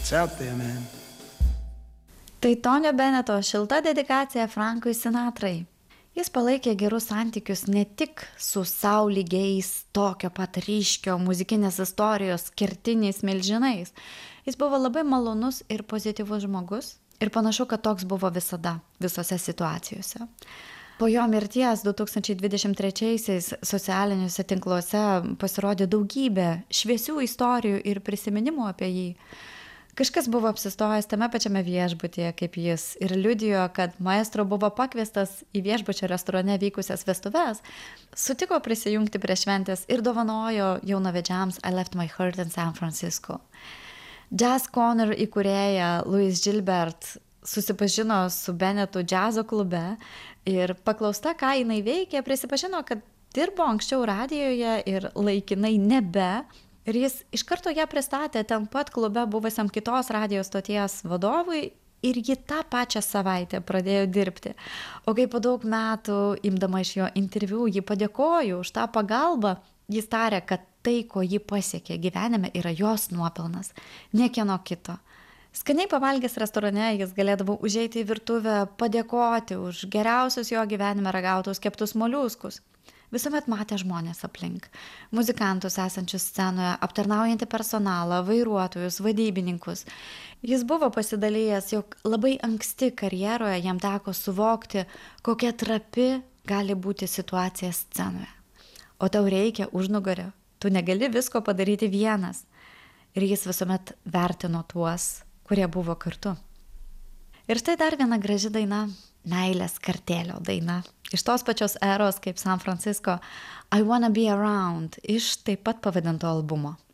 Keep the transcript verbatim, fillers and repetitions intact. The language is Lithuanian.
It's out there, man. Tai Tonio Beneto šilta dedikacija Frankui Sinatrai. Jis palaikė gerus santykius ne tik su sau lygiais tokio pat ryškio muzikinės istorijos kertiniais milžinais. Jis buvo labai malonus ir pozityvus žmogus ir panašu, kad toks buvo visada, visose situacijose. Po jo mirties du tūkstančiai dvidešimt trečiaisiais socialiniuose tinkluose pasirodė daugybė šviesių istorijų ir prisiminimų apie jį. Kažkas buvo apsistojęs tame pačiame viešbutyje kaip jis ir liudijo, kad maestro buvo pakviestas į viešbučio restorane vykusias vestuves, sutiko prisijungti prie šventės ir dovanojo jaunavedžiams I Left My Heart in San Francisco. Jazz Corner įkūrėja Louise Gilbert susipažino su Benetu džiazo klube ir paklausta, ką jinai veikė, prisipažino, kad dirbo anksčiau radijoje ir laikinai nebe. Ir jis iš karto ją pristatė ten pat klube buvusiam kitos radijos stoties vadovui ir ji tą pačią savaitę pradėjo dirbti. O kai po daug metų, imdama iš jo interviu, ji padėkojo už tą pagalbą, jis tarė, kad tai, ko ji pasiekė gyvenime, yra jos nuopelnas, ne kieno kito. Skaniai pavalgęs restorane jis galėdavo užeiti į virtuvę, padėkoti už geriausius jo gyvenime ragautus keptus moliuskus. Visuomet matė žmonės aplink, muzikantus esančius scenoje, aptarnaujantį personalą, vairuotojus, vadybininkus. Jis buvo pasidalijęs, jog labai anksti karjeroje jam teko suvokti, kokia trapi gali būti situacija scenoje. O tau reikia užnugario, tu negali visko padaryti vienas. Ir jis visuomet vertino tuos, kurie buvo kartu. Ir štai dar viena graži daina, meilės kartėlio daina. Iš tos pačios eros kaip San Francisco, I Wanna Be Around, iš taip pat pavadinto albumo.